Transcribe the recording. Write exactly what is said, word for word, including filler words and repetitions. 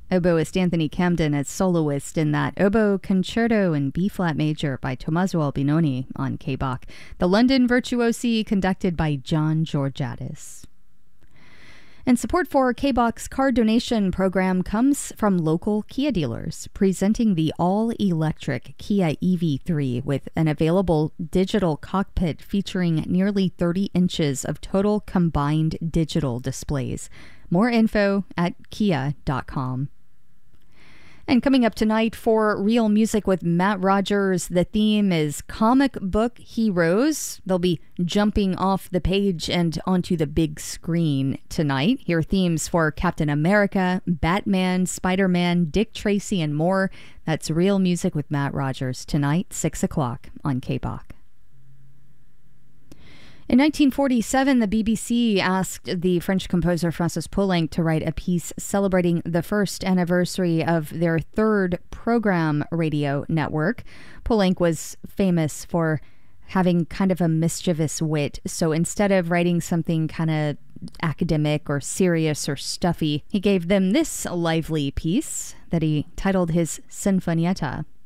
Oboist Anthony Camden as soloist in that Oboe Concerto in B-flat major by Tommaso Albinoni on K B O C. The London Virtuosi conducted by John Georgiadis. And support for K B O C's car donation program comes from local Kia dealers, presenting the all-electric Kia E V three with an available digital cockpit featuring nearly thirty inches of total combined digital displays. More info at kia dot com. And coming up tonight for Real Music with Matt Rogers, the theme is comic book heroes. They'll be jumping off the page and onto the big screen tonight. Hear themes for Captain America, Batman, Spider-Man, Dick Tracy, and more. That's Real Music with Matt Rogers tonight, six o'clock on K B O C. In nineteen forty-seven, the B B C asked the French composer Francis Poulenc to write a piece celebrating the first anniversary of their third program radio network. Poulenc was famous for having kind of a mischievous wit, so instead of writing something kind of academic or serious or stuffy, he gave them this lively piece that he titled his Sinfonietta.